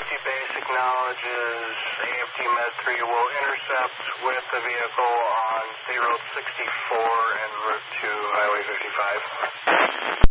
base acknowledges AFT Med 3 will intercept with the vehicle on State Road 64 and Route 2 Highway 55.